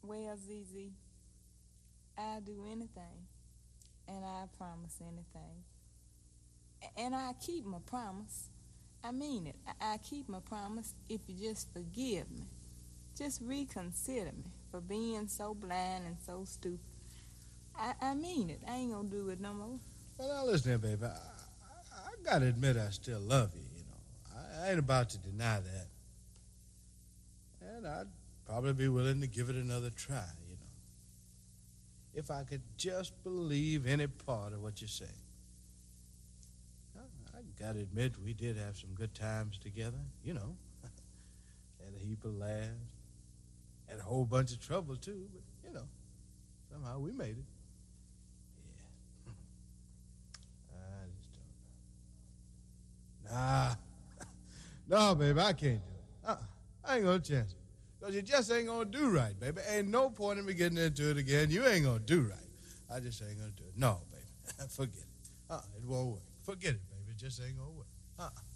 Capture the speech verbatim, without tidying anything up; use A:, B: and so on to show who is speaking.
A: Well, Z Z, I'll do anything, and I promise anything. A- And I keep my promise. I mean it. I, I keep my promise if you just forgive me. Just reconsider me for being so blind and so stupid. I, I mean it. I ain't gonna do it no more.
B: Well, now listen here, baby. I, I, I gotta admit I still love you, you know. I, I ain't about to deny that. And I'd probably be willing to give it another try, you know. If I could just believe any part of what you say. I, I gotta admit we did have some good times together, you know. Had a heap of laughs. Had a whole bunch of trouble, too, but, you know, somehow we made it. I just don't know. Nah. No, baby, I can't do it. Uh-uh. I ain't gonna chance it. Because you just ain't gonna do right, baby. Ain't no point in me getting into it again. You ain't gonna do right. I just ain't gonna do it. No, baby. Forget it. Uh-uh. It won't work. Forget it, baby. It just ain't gonna work. Uh-uh.